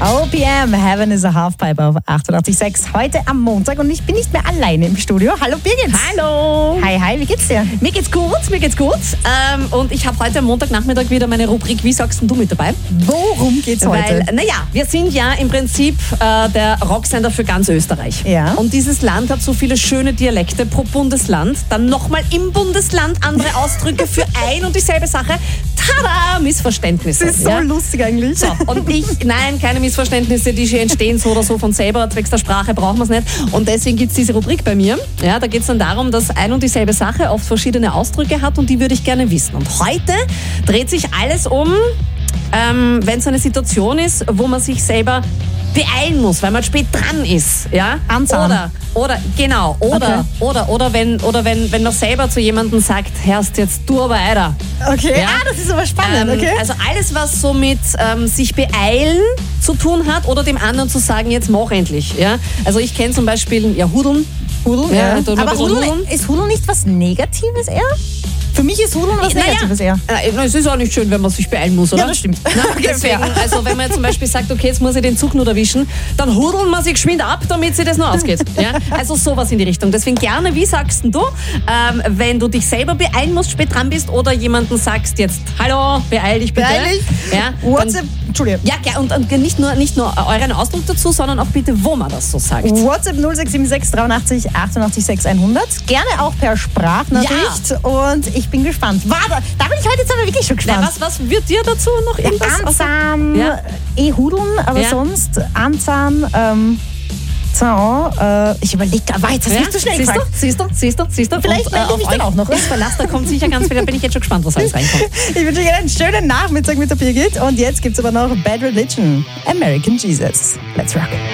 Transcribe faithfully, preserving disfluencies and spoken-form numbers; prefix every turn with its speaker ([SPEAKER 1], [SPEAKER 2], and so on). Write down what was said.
[SPEAKER 1] O P M, Heaven is a Halfpipe auf achtundachtzig Komma sechs. Heute am Montag und ich bin nicht mehr alleine im Studio. Hallo Birgit.
[SPEAKER 2] Hallo.
[SPEAKER 1] Hi, hi, wie geht's dir?
[SPEAKER 2] Mir geht's gut, mir geht's gut. Ähm, und ich habe heute am Montagnachmittag wieder meine Rubrik Wie sagst denn du mit dabei?
[SPEAKER 1] Worum geht's heute?
[SPEAKER 2] Weil, naja, wir sind ja im Prinzip äh, der Rocksender für ganz Österreich.
[SPEAKER 1] Ja.
[SPEAKER 2] Und dieses Land hat so viele schöne Dialekte pro Bundesland. Dann nochmal im Bundesland andere Ausdrücke für ein und dieselbe Sache. Tada! Missverständnisse.
[SPEAKER 1] Das ist so
[SPEAKER 2] ja?
[SPEAKER 1] lustig eigentlich.
[SPEAKER 2] So, und ich, nein, keine Missverständnisse, die schon entstehen so oder so von selber, zwecks der Sprache brauchen wir es nicht. Und deswegen gibt es diese Rubrik bei mir. Ja, da geht es dann darum, dass ein und dieselbe Sache oft verschiedene Ausdrücke hat und die würde ich gerne wissen. Und heute dreht sich alles um, ähm, wenn es eine Situation ist, wo man sich selber beeilen muss, weil man spät dran ist, ja?
[SPEAKER 1] Anzahlen.
[SPEAKER 2] Oder, oder, genau, oder,
[SPEAKER 1] Okay.
[SPEAKER 2] oder, oder wenn, oder wenn, wenn man selber zu jemandem sagt, Herrst, jetzt tu aber weiter.
[SPEAKER 1] Okay,
[SPEAKER 2] Ja.
[SPEAKER 1] ah, das ist aber spannend,
[SPEAKER 2] Ähm,
[SPEAKER 1] okay.
[SPEAKER 2] Also alles, was so mit ähm, sich beeilen zu tun hat oder dem anderen zu sagen, jetzt mach endlich. Ja? Also ich kenne zum Beispiel, ja, Hudeln.
[SPEAKER 1] Hudeln,
[SPEAKER 2] Ja,
[SPEAKER 1] ja.
[SPEAKER 2] tun wir ein
[SPEAKER 1] Aber
[SPEAKER 2] bisschen
[SPEAKER 1] Hudeln,
[SPEAKER 2] Hudeln.
[SPEAKER 1] ist Hudeln nicht was Negatives eher? Für mich ist Hudeln was
[SPEAKER 2] Naja,
[SPEAKER 1] Negatives eher.
[SPEAKER 2] äh, na, es ist auch nicht schön, wenn man sich beeilen muss, oder?
[SPEAKER 1] Ja, das stimmt.
[SPEAKER 2] Na,
[SPEAKER 1] Okay,
[SPEAKER 2] deswegen,
[SPEAKER 1] fair.
[SPEAKER 2] also wenn man jetzt zum Beispiel sagt, okay, jetzt muss ich den Zug nur erwischen, dann hudeln wir sich geschwind ab, damit sich das nur ausgeht. Ja? Also sowas in die Richtung. Deswegen gerne, wie sagst denn du, ähm, wenn du dich selber beeilen musst, spät dran bist oder jemanden sagst jetzt, hallo, beeil dich bitte.
[SPEAKER 1] Beeil dich.
[SPEAKER 2] Ja,
[SPEAKER 1] WhatsApp,
[SPEAKER 2] dann,
[SPEAKER 1] Entschuldigung.
[SPEAKER 2] ja, ja, und, und nicht, nur, nicht nur euren Ausdruck dazu, sondern auch bitte, wo man das so sagt.
[SPEAKER 1] WhatsApp null sechs sieben sechs dreiundachtzig achtundachtzig sechs hundert. Gerne auch per Sprachnachricht. Und ich bin gespannt. Warte, da bin ich heute jetzt aber wirklich schon gespannt.
[SPEAKER 2] Na, was, was wird dir dazu noch irgendwas?
[SPEAKER 1] Anzahn,
[SPEAKER 2] Ja.
[SPEAKER 1] eh Hudeln, aber
[SPEAKER 2] Ja.
[SPEAKER 1] sonst Anzahn, ähm, Zahn, äh, ich überlege, aber jetzt hast du
[SPEAKER 2] Ja?
[SPEAKER 1] nicht zu schnell
[SPEAKER 2] Siehst du,
[SPEAKER 1] gefragt.
[SPEAKER 2] siehst du, siehst du, siehst du.
[SPEAKER 1] Vielleicht
[SPEAKER 2] Und,
[SPEAKER 1] melde ich
[SPEAKER 2] auf
[SPEAKER 1] mich dann
[SPEAKER 2] euch
[SPEAKER 1] auch noch.
[SPEAKER 2] Ist Verlass, da kommt sicher ganz viel, da bin ich jetzt schon gespannt, was alles reinkommt.
[SPEAKER 1] Ich wünsche euch einen schönen Nachmittag mit der Birgit und jetzt gibt's aber noch Bad Religion, American Jesus. Let's rock it.